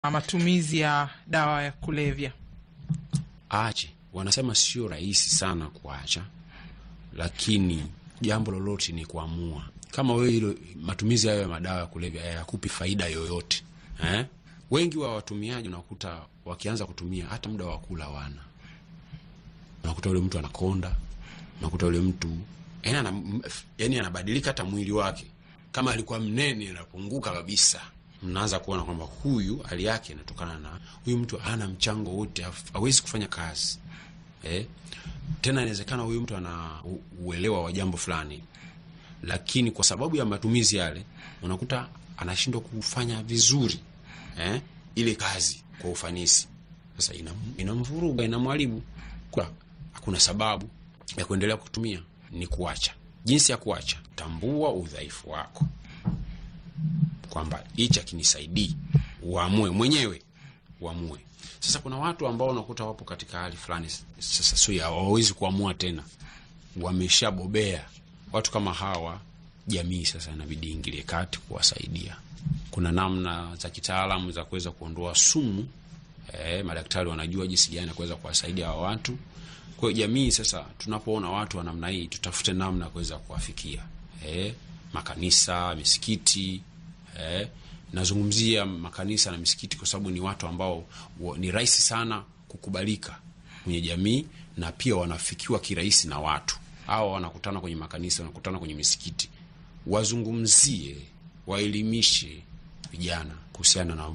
matumizi ya dawa ya kulevya? Aache. Wanasema sio rahisi sana kuacha, lakini jambo lolote ni kuamua. Kama wewe hilo matumizi hayo ya madawa ya kulevya hayakupi faida yoyote, wengi wa watumiaji unakuta wakianza kutumia hata muda wa kula wana. Unakuta yule mtu anakonda, unakuta yule mtu yani anabadilika hata mwili wake. Kama alikuwa mnene anapunguka kabisa. Mnaanza kuona kwamba huyu hali yake inatokana na huyu mtu hana mchango wote, hawezi kufanya kazi. Tena inawezekana huyu mtu ana uelewa wa jambo fulani, lakini kwa sababu ya matumizi yale unakuta anashindwa kufanya vizuri ile kazi kwa ufanisi. Sasa inamvuruga, inamharibu. Kwa hakuna sababu ya kuendelea kutumia, ni kuacha. Jinsi ya kuacha: tambua udhaifu wako, kwamba hichi kinisaidii, uamue mwenyewe, uamue. Sasa kuna watu ambao unakuta wapo katika hali fulani, sasa sio hawawezi kuamua tena, wameshabobea. Watu kama hawa, jamii sasa inabidi ingilie kati kuwasaidia. Kuna namna za kitaalamu za kuweza kuondoa sumu. Madaktari wanajua jinsi gani kuweza kuwasaidia hawa watu. Kwa jamii sasa, tunapoona watu wa namna hii, tutafute namna kuweza kuwafikia. Makanisa, misikiti. Nazungumzia makanisa na misikiti kwa sababu ni watu ambao ni rahisi sana kukubalika kwenye jamii, na pia wanafikiwa kirahisi na watu. Hao wanakutana kwenye makanisa, wanakutana kwenye misikiti, wazungumzie, waelimishe vijana kuhusiana na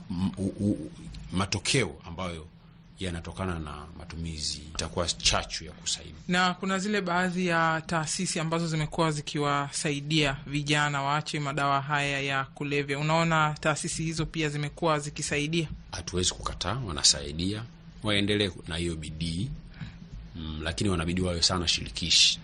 matokeo ambayo yanatokana na matumizi. Itakuwa chachu ya kusaidia. Na kuna zile baadhi ya taasisi ambazo zimekuwa zikiwasaidia vijana waache madawa haya ya kulevya. Unaona taasisi hizo pia zimekuwa zikisaidia? Hatuwezi kukataa, wanasaidia. Waendelee na hiyo bidii. Lakini wanabidi wawe sana shirikishi.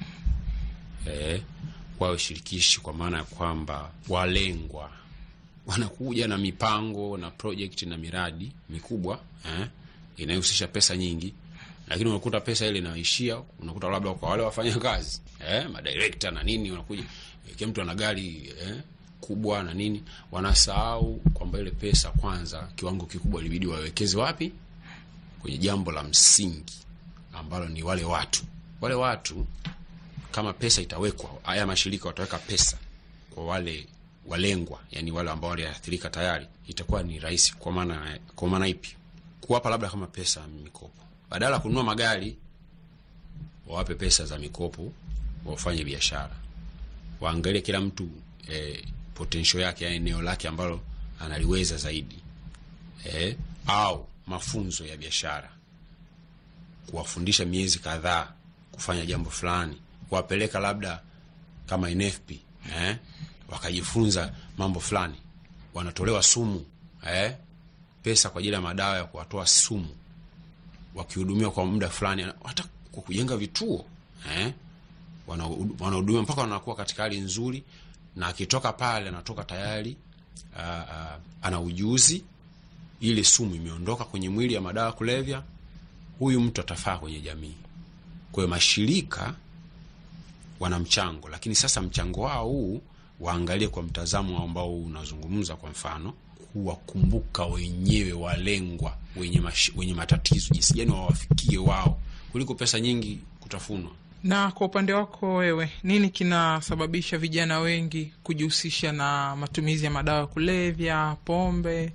Wawe shirikishi kwa maana ya kwamba walengwa wanakuja na mipango na project na miradi mikubwa inayohusisha pesa nyingi, lakini unakuta pesa ile inaishia, unakuta labda kwa wale wafanya kazi madirector na nini, unakuja kila mtu ana gari kubwa na nini, wanasahau kwamba ile pesa kwanza kiwango kikubwa ilibidi wawekeze wapi? Kwenye jambo la msingi ambalo ni wale watu. Wale watu, kama pesa itawekwa, haya mashirika wataweka pesa kwa wale walengwa, yani wale ambao waliathirika tayari, itakuwa ni rahisi. Kwa maana ipi? Kuwapa labda kama pesa mikopo, badala kununua magari wawape pesa za mikopo, wafanye biashara. Waangalie kila mtu potential yake, yani eneo lake ambalo analiweza zaidi, au mafunzo ya biashara, kuwafundisha miezi kadhaa kufanya jambo fulani, kuwapeleka labda kama NFP wakajifunza mambo fulani. Wanatolewa sumu, pesa kwa ajili ya madawa ya kuwatoa sumu, wakihudumiwa kwa muda fulani, hata kwa kujenga vituo, wanahudumia mpaka wanakuwa katika hali nzuri, na akitoka pale anatoka tayari ana ujuzi, ile sumu imeondoka kwenye mwili ya madawa kulevya, huyu mtu atafaa kwenye jamii. Kwa mashirika wana mchango, lakini sasa mchango wao huu waangalie kwa mtazamo ambao unazungumza. Kwa mfano, kuwakumbuka wenyewe walengwa wenye matatizo, jinsi gani wawafikie wao, kuliko pesa nyingi kutafunwa. Na kwa upande wako wewe, nini kinasababisha vijana wengi kujihusisha na matumizi ya madawa ya kulevya, pombe?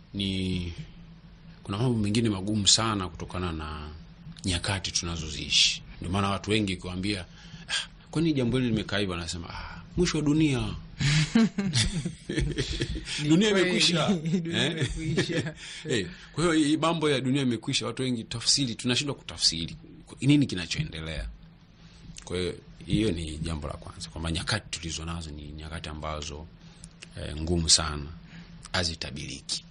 Kuna mambo mengine magumu sana kutokana na nyakati tunazoziishi. Ndio maana watu wengi kuambia, kwani jambo hili limekaiba, wanasema mwisho wa dunia. Dunia imekwisha. Kwa hiyo mambo ya dunia imekwisha, watu wengi tafsiri, tunashindwa kutafsiri nini kinachoendelea. Kwa hiyo ni jambo la kwanza, kwamba nyakati tulizo nazo ni nyakati ambazo ngumu sana, hazitabiriki.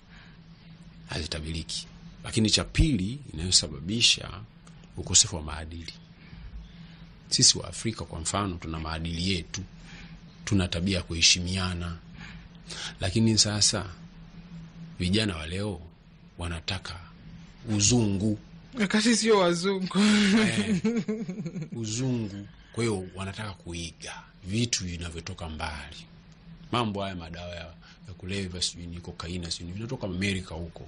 Lakini cha pili inayosababisha ukosefu wa maadili. Sisi wa Afrika kwa mfano tuna maadili yetu, tuna tabia ya kuheshimiana, lakini sasa vijana wa leo wanataka uzungu, wakati sio wazungu. Uzungu. Kwa hiyo wanataka kuiga vitu vinavyotoka mbali. Mambo haya madawa ya kulevya, sijui ni kokaina, sijui vinatoka Amerika huko.